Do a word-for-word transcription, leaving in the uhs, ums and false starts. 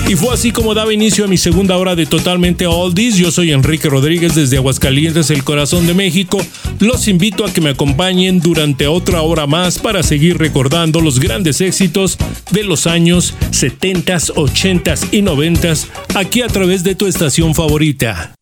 Y fue así como daba inicio a mi segunda hora de Totalmente Oldies. Yo soy Enrique Rodríguez desde Aguascalientes, el corazón de México. Los invito a que me acompañen durante otra hora más para seguir recordando los grandes éxitos de los años setenta, ochenta y noventa aquí a través de tu estación favorita.